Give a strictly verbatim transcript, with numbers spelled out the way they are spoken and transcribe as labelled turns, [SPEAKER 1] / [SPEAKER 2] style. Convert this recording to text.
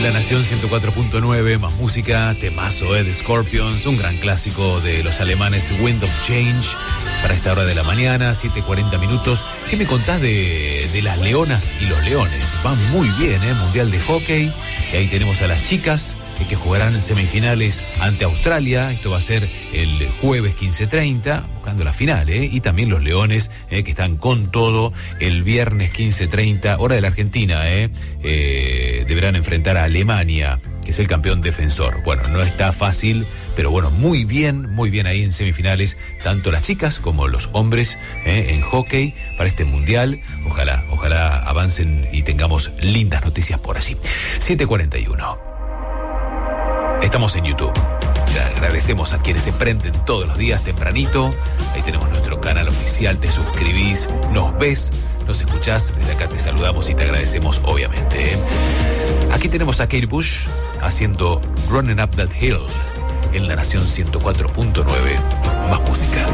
[SPEAKER 1] En La Nación ciento cuatro punto nueve, más música, temazo eh, de Scorpions, un gran clásico de los alemanes, Wind of Change, para esta hora de la mañana, siete cuarenta minutos. ¿Qué me contás de, de las leonas y los leones? Van muy bien, ¿eh? Mundial de hockey, y ahí tenemos a las chicas eh, que jugarán en semifinales ante Australia. Esto va a ser el jueves quince treinta, buscando la final, ¿eh? Y también los leones, eh, que están con todo el viernes quince treinta, hora de la Argentina, ¿eh? Eh, deberán enfrentar a Alemania, que es el campeón defensor. Bueno, no está fácil, pero bueno, muy bien, muy bien ahí en semifinales, tanto las chicas como los hombres, ¿eh? En hockey para este mundial. Ojalá, ojalá avancen y tengamos lindas noticias por allí. siete cuarenta y uno. Estamos en YouTube. Te agradecemos a quienes se prenden todos los días tempranito. Ahí tenemos nuestro canal oficial, te suscribís, nos ves, nos escuchás. Desde acá te saludamos y te agradecemos, obviamente. Aquí tenemos a Kate Bush haciendo Running Up That Hill en La Nación ciento cuatro punto nueve. Más música.